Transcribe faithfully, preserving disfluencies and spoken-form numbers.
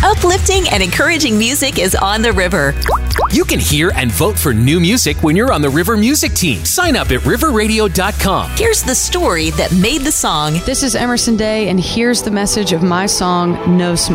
Uplifting and encouraging music is on the river. You can hear and vote for new music when you're on the River Music Team. Sign up at river radio dot com. Here's the story that made the song. This is Emerson Day, and here's the message of my song, No Smoke.